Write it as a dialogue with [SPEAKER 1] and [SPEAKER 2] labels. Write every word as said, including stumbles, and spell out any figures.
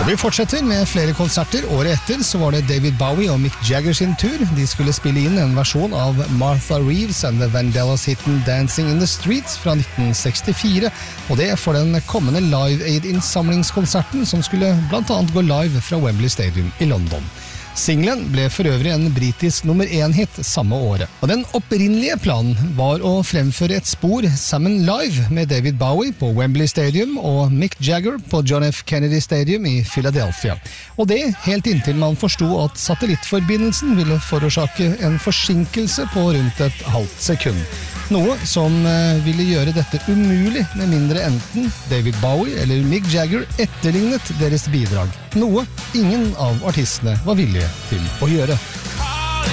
[SPEAKER 1] Vi fortsetter med flere konserter. Året etter så var det David Bowie og Mick Jagger sin tur. De skulle spille inn en versjon av Martha Reeves and the Vandellas hitten Dancing in the Streets fra nitten sekstifire, og det for den kommende Live Aid-innsamlingskonserten som skulle blant annet gå live fra Wembley Stadium i London. Singlen ble for øvrig en britisk nummer én-hit samme året. Og den opprinnelige planen var å fremføre et spor sammen live med David Bowie på Wembley Stadium og Mick Jagger på John F. Kennedy Stadium i Philadelphia. Og det helt inntil man forstod at satellittforbindelsen ville forårsake en forsinkelse på rundt et halvt sekund. Noe som ville gjøre dette umulig med mindre enten David Bowie eller Mick Jagger etterlignet deres bidrag. Noe ingen av artistene var villige til å gjøre.